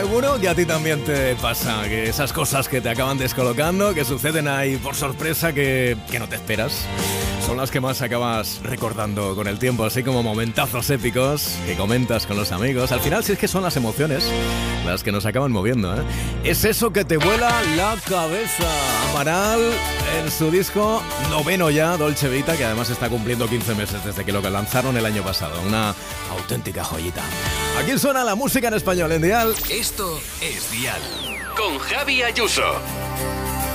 Seguro que a ti también te pasa, que esas cosas que te acaban descolocando, que suceden ahí por sorpresa, que no te esperas, son las que más acabas recordando con el tiempo, así como momentazos épicos que comentas con los amigos. Al final, si es que son las emociones las que nos acaban moviendo, ¿eh? Es eso que te vuela la cabeza. Amaral en su disco noveno ya, Dolce Vita, que además está cumpliendo 15 meses desde que lo lanzaron el año pasado. Una auténtica joyita. Aquí suena la música en español en Dial. Esto es Dial con Javi Ayuso.